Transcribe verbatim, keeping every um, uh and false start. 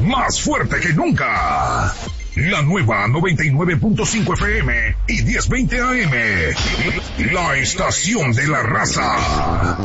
más fuerte que nunca. La nueva noventa y nueve punto cinco F M y diez veinte A M. La estación de la raza.